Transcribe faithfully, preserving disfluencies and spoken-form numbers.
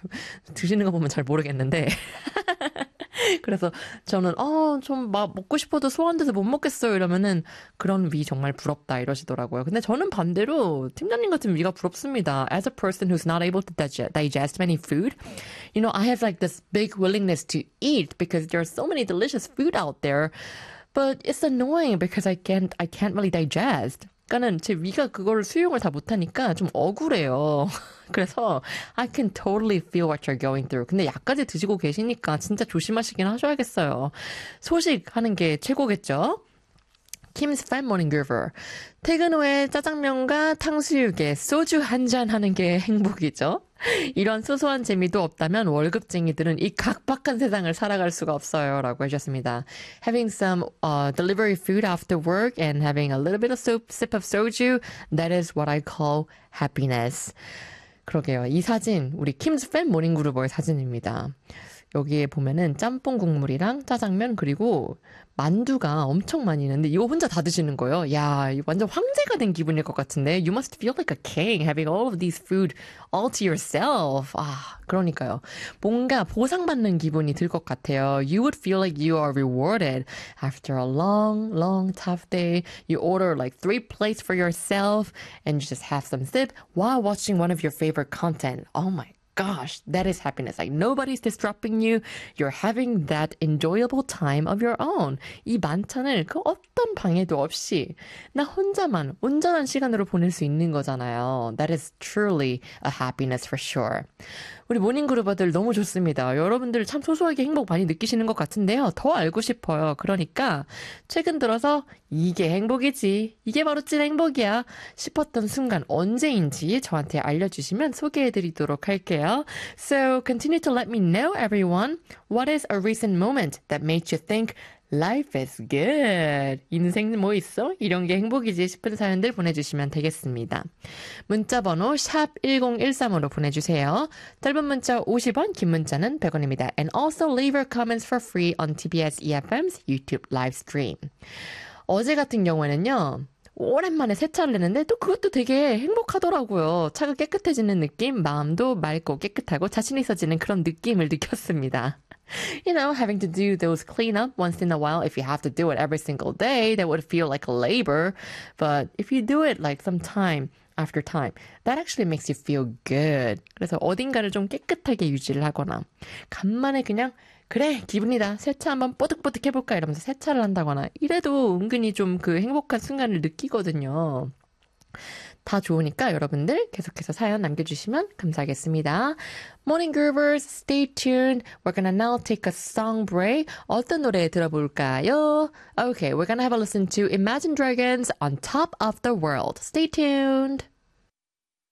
드시는 거 보면 잘 모르겠는데. 그래서 저는 어, 좀 막 먹고 싶어도 소화 안 돼서 못 먹겠어요 이러면은 그런 위 정말 부럽다 이러시더라고요. 근데 저는 반대로 팀장님 같은 위가 부럽습니다. As a person who's not able to digest, digest many food, you know, I have like this big willingness to eat because there's so many delicious food out there. But it's annoying because I can't I can't really digest. 그러니까는 제 위가 그거를 수용을 다 못하니까 좀 억울해요. 그래서 I can totally feel what you're going through. 근데 약까지 드시고 계시니까 진짜 조심하시긴 하셔야겠어요. 소식하는 게 최고겠죠? Kim's Fan Morning Giver. 퇴근 후에 짜장면과 탕수육에 소주 한 잔 하는 게 행복이죠. 이런 소소한 재미도 없다면 월급쟁이들은 이 각박한 세상을 살아갈 수가 없어요. 라고 해주셨습니다. Having some uh, delivery food after work and having a little bit of soup, sip of soju, that is what I call happiness. 그러게요. 이 사진, 우리 Kim's Fan Morning Griever의 사진입니다. 여기에 보면은 짬뽕 국물이랑 짜장면 그리고 만두가 엄청 많이 있는데 이거 혼자 다 드시는 거예요. 야, 완전 황제가 된 기분일 것 같은데. You must feel like a king having all of these food all to yourself. 아, 그러니까요. 뭔가 보상받는 기분이 들 것 같아요. You would feel like you are rewarded after a long, long, tough day. You order like three plates for yourself and you just have some sip while watching one of your favorite content. Oh my gosh, that is happiness. Like nobody's disrupting you. You're having that enjoyable time of your own. 이 만찬을 그 어떤 방해도 없이 나 혼자만 온전한 시간으로 보낼 수 있는 거잖아요. That is truly a happiness for sure. 우리 모닝그루버들 너무 좋습니다. 여러분들 참 소소하게 행복 많이 느끼시는 것 같은데요. 더 알고 싶어요. 그러니까 최근 들어서 이게 행복이지, 이게 바로 찐 행복이야 싶었던 순간 언제인지 저한테 알려주시면 소개해드리도록 할게요. So continue to let me know, everyone. What is a recent moment that made you think Life is good. 인생 뭐 있어? 이런 게 행복이지 싶은 사연들 보내주시면 되겠습니다. 문자번호 샵 일공일삼으로 보내주세요. 짧은 문자 오십 원, 긴 문자는 백 원입니다. And also leave your comments for free on 티비에스 이에프엠's YouTube live stream. 어제 같은 경우에는요. 오랜만에 세차를 했는데 또 그것도 되게 행복하더라고요. 차가 깨끗해지는 느낌, 마음도 맑고 깨끗하고 자신 있어지는 그런 느낌을 느꼈습니다. You know, having to do those cleanup once in a while, if you have to do it every single day, that would feel like a labor. But if you do it like some time after time, that actually makes you feel good. 그래서 어딘가를 좀 깨끗하게 유지를 하거나 간만에 그냥 그래 기분이다 세차 한번 뽀득뽀득 해볼까 이러면서 세차를 한다거나 이래도 은근히 좀 그 행복한 순간을 느끼거든요. 다 좋으니까 여러분들 계속해서 사연 남겨주시면 감사하겠습니다. Morning Groovers, stay tuned. We're gonna now take a song break. 어떤 노래 들어볼까요? Okay, we're gonna have a listen to Imagine Dragons on Top of the World. Stay tuned.